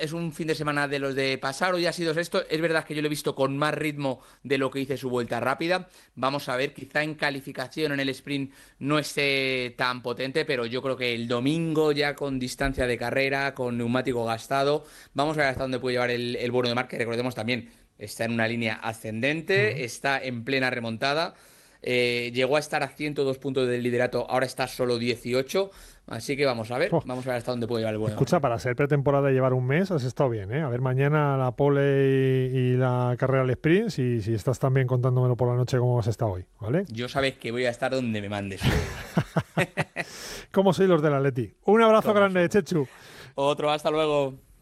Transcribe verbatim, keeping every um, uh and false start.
es un fin de semana de los de pasar. Hoy ha sido sexto. Es verdad que yo lo he visto con más ritmo de lo que hice su vuelta rápida. Vamos a ver, quizá en calificación en el sprint no esté tan potente, pero yo creo que el domingo ya con distancia de carrera, con neumático gastado, vamos a ver hasta dónde puede llevar el, el bueno de Marc, que recordemos también, está en una línea ascendente, Mm. está en plena remontada. Eh, llegó a estar a ciento dos puntos del liderato, ahora está solo dieciocho. Así que vamos a ver, Oh, vamos a ver hasta dónde puede llevar el bueno de escucha, Marc. para ser pretemporada y llevar un mes has estado bien, ¿eh? A ver, mañana la pole y, y la carrera al sprint, si, si estás también contándomelo por la noche cómo has estado hoy, ¿vale? Yo sabes que voy a estar donde me mandes. ¿Cómo sois los del Atleti? Un abrazo Como grande, somos. Chechu. Otro, hasta luego.